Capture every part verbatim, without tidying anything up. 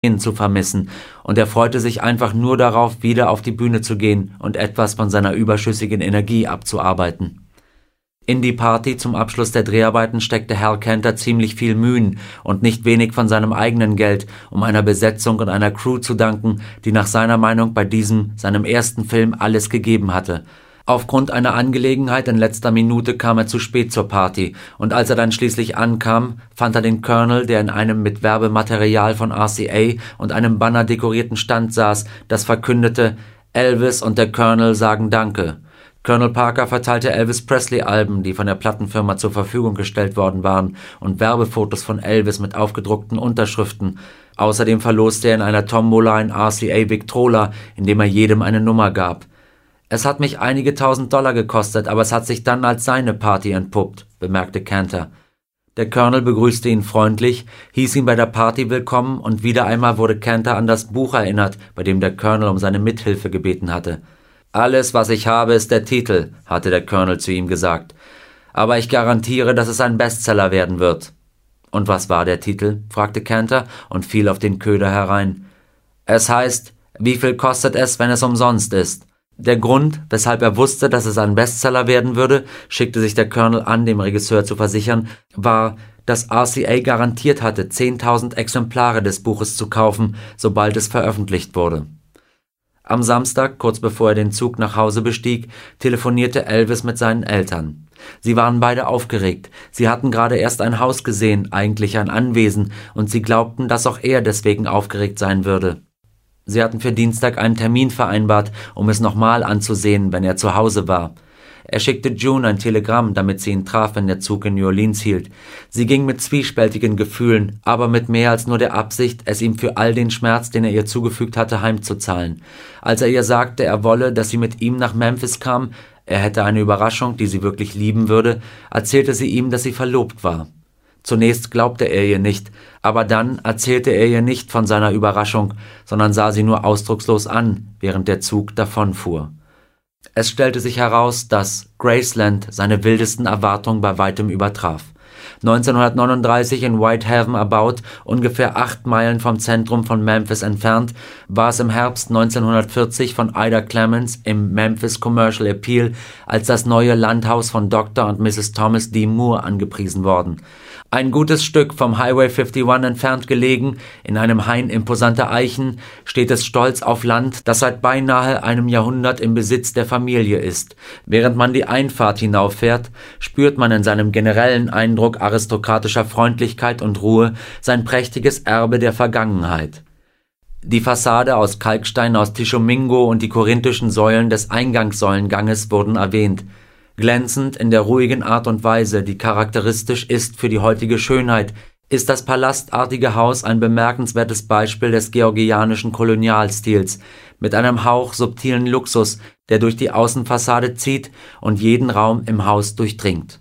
zu vermissen, und er freute sich einfach nur darauf, wieder auf die Bühne zu gehen und etwas von seiner überschüssigen Energie abzuarbeiten. In die Party zum Abschluss der Dreharbeiten steckte Hal Kanter ziemlich viel Mühen und nicht wenig von seinem eigenen Geld, um einer Besetzung und einer Crew zu danken, die nach seiner Meinung bei diesem, seinem ersten Film, alles gegeben hatte. Aufgrund einer Angelegenheit in letzter Minute kam er zu spät zur Party, und als er dann schließlich ankam, fand er den Colonel, der in einem mit Werbematerial von R C A und einem Banner dekorierten Stand saß, das verkündete: Elvis und der Colonel sagen Danke. Colonel Parker verteilte Elvis Presley-Alben, die von der Plattenfirma zur Verfügung gestellt worden waren, und Werbefotos von Elvis mit aufgedruckten Unterschriften. Außerdem verloste er in einer Tombola ein R C A Victrola, in dem er jedem eine Nummer gab. »Es hat mich einige tausend Dollar gekostet, aber es hat sich dann als seine Party entpuppt«, bemerkte Kanter. Der Colonel begrüßte ihn freundlich, hieß ihn bei der Party willkommen, und wieder einmal wurde Kanter an das Buch erinnert, bei dem der Colonel um seine Mithilfe gebeten hatte. »Alles, was ich habe, ist der Titel«, hatte der Colonel zu ihm gesagt. »Aber ich garantiere, dass es ein Bestseller werden wird.« »Und was war der Titel?«, fragte Kanter und fiel auf den Köder herein. »Es heißt, wie viel kostet es, wenn es umsonst ist?« Der Grund, weshalb er wusste, dass es ein Bestseller werden würde, schickte sich der Colonel an, dem Regisseur zu versichern, war, dass R C A garantiert hatte, zehntausend Exemplare des Buches zu kaufen, sobald es veröffentlicht wurde. Am Samstag, kurz bevor er den Zug nach Hause bestieg, telefonierte Elvis mit seinen Eltern. Sie waren beide aufgeregt. Sie hatten gerade erst ein Haus gesehen, eigentlich ein Anwesen, und sie glaubten, dass auch er deswegen aufgeregt sein würde. Sie hatten für Dienstag einen Termin vereinbart, um es nochmal anzusehen, wenn er zu Hause war. Er schickte June ein Telegramm, damit sie ihn traf, wenn der Zug in New Orleans hielt. Sie ging mit zwiespältigen Gefühlen, aber mit mehr als nur der Absicht, es ihm für all den Schmerz, den er ihr zugefügt hatte, heimzuzahlen. Als er ihr sagte, er wolle, dass sie mit ihm nach Memphis kam, er hätte eine Überraschung, die sie wirklich lieben würde, erzählte sie ihm, dass sie verlobt war. Zunächst glaubte er ihr nicht, aber dann erzählte er ihr nicht von seiner Überraschung, sondern sah sie nur ausdruckslos an, während der Zug davonfuhr. Es stellte sich heraus, dass Graceland seine wildesten Erwartungen bei weitem übertraf. neunzehnhundertneununddreißig in Whitehaven erbaut, ungefähr acht Meilen vom Zentrum von Memphis entfernt, war es im Herbst neunzehnhundertvierzig von Ida Clemens im Memphis Commercial Appeal als das neue Landhaus von Doktor und Misses Thomas D. Moore angepriesen worden. Ein gutes Stück vom Highway einundfünfzig entfernt gelegen, in einem Hain imposanter Eichen, steht es stolz auf Land, das seit beinahe einem Jahrhundert im Besitz der Familie ist. Während man die Einfahrt hinauffährt, spürt man in seinem generellen Eindruck aristokratischer Freundlichkeit und Ruhe sein prächtiges Erbe der Vergangenheit. Die Fassade aus Kalkstein aus Tishomingo und die korinthischen Säulen des Eingangssäulenganges wurden erwähnt. Glänzend in der ruhigen Art und Weise, die charakteristisch ist für die heutige Schönheit, ist das palastartige Haus ein bemerkenswertes Beispiel des georgianischen Kolonialstils, mit einem Hauch subtilen Luxus, der durch die Außenfassade zieht und jeden Raum im Haus durchdringt.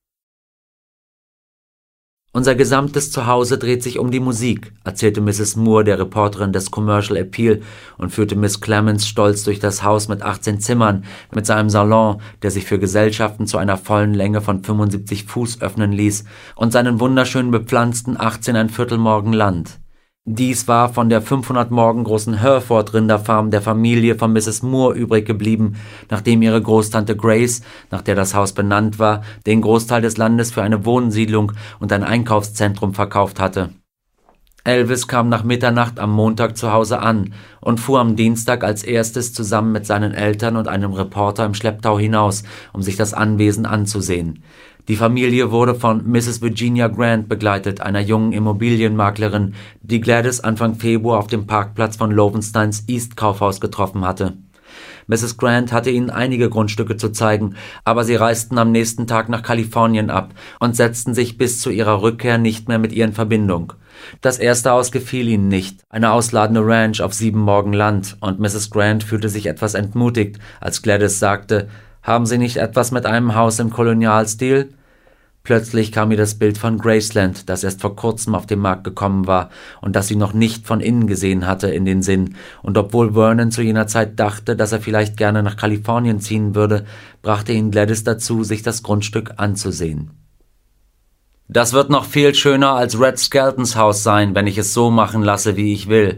»Unser gesamtes Zuhause dreht sich um die Musik«, erzählte Misses Moore, der Reporterin des Commercial Appeal, und führte Miss Clemens stolz durch das Haus mit achtzehn Zimmern, mit seinem Salon, der sich für Gesellschaften zu einer vollen Länge von fünfundsiebzig Fuß öffnen ließ, und seinen wunderschön bepflanzten achtzehn ein Viertel Morgen Land. Dies war von der fünfhundert Morgen großen Hereford-Rinderfarm der Familie von Misses Moore übrig geblieben, nachdem ihre Großtante Grace, nach der das Haus benannt war, den Großteil des Landes für eine Wohnsiedlung und ein Einkaufszentrum verkauft hatte. Elvis kam nach Mitternacht am Montag zu Hause an und fuhr am Dienstag als erstes zusammen mit seinen Eltern und einem Reporter im Schlepptau hinaus, um sich das Anwesen anzusehen. Die Familie wurde von Misses Virginia Grant begleitet, einer jungen Immobilienmaklerin, die Gladys Anfang Februar auf dem Parkplatz von Lovensteins East Kaufhaus getroffen hatte. Misses Grant hatte ihnen einige Grundstücke zu zeigen, aber sie reisten am nächsten Tag nach Kalifornien ab und setzten sich bis zu ihrer Rückkehr nicht mehr mit ihr in Verbindung. Das erste Haus gefiel ihnen nicht, eine ausladende Ranch auf sieben Morgen Land, und Misses Grant fühlte sich etwas entmutigt, als Gladys sagte: »Haben Sie nicht etwas mit einem Haus im Kolonialstil?« Plötzlich kam ihr das Bild von Graceland, das erst vor kurzem auf den Markt gekommen war und das sie noch nicht von innen gesehen hatte, in den Sinn, und obwohl Vernon zu jener Zeit dachte, dass er vielleicht gerne nach Kalifornien ziehen würde, brachte ihn Gladys dazu, sich das Grundstück anzusehen. Das wird noch viel schöner als Red Skeltons Haus sein, wenn ich es so machen lasse, wie ich will.